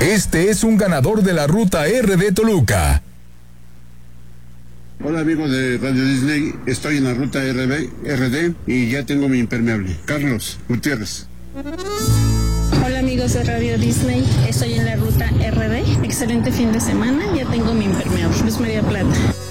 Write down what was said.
Este es un ganador de la Ruta R de Toluca. Hola amigos de Radio Disney, estoy en la Ruta RD y ya tengo mi impermeable. Carlos Gutiérrez. Hola amigos de Radio Disney, estoy en la Ruta RD. Excelente fin de semana, ya tengo mi impermeable. Luz María Plata.